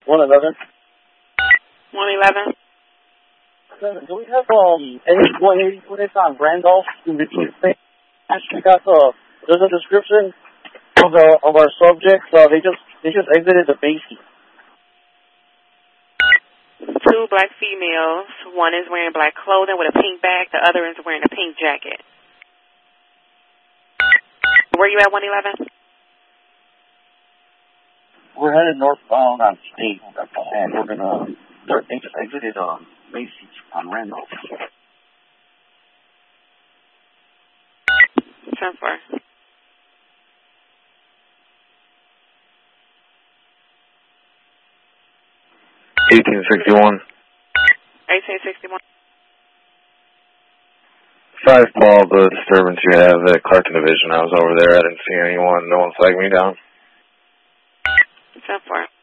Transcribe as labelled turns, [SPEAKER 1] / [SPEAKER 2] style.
[SPEAKER 1] 111.
[SPEAKER 2] 111.
[SPEAKER 1] Do we have any 180 footage on Randolph in between things? Actually got there's a description of our subjects. They just exited the base.
[SPEAKER 2] 2 black females. One is wearing black clothing with a pink bag. The other is wearing a pink jacket. Where you at, 111?
[SPEAKER 1] We're headed northbound on State, and we're gonna. They just exited Macy's on Randolph.
[SPEAKER 2] 10-4.
[SPEAKER 3] $18.61.
[SPEAKER 2] 1861.
[SPEAKER 3] 5-12, the disturbance you have at Clarkton Division. I was over there. I didn't see anyone. No one flagged me down.
[SPEAKER 2] 10-4.